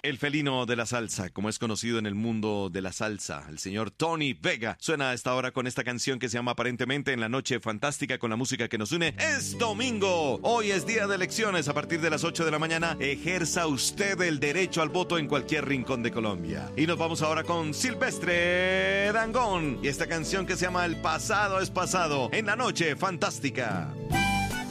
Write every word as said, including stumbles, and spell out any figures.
El felino de la salsa, como es conocido en el mundo de la salsa, el señor Tony Vega, suena a esta hora con esta canción que se llama Aparentemente en la Noche Fantástica, con la música que nos une. Es domingo, hoy es día de elecciones. A partir de las ocho de la mañana, ejerza usted el derecho al voto en cualquier rincón de Colombia. Y nos vamos ahora con Silvestre Dangond y esta canción que se llama El pasado es pasado, en la Noche Fantástica.